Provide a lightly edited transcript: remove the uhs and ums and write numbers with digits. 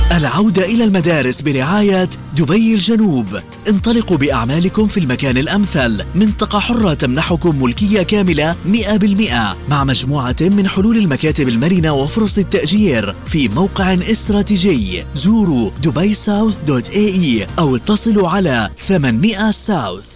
العودة إلى المدارس برعاية دبي الجنوب. انطلقوا بأعمالكم في المكان الأمثل. منطقة حرة تمنحكم ملكية كاملة 100% مع مجموعة من حلول المكاتب المرنة وفرص التأجير في موقع استراتيجي. زوروا dubaisouth.ae أو اتصلوا على 800 ساوث.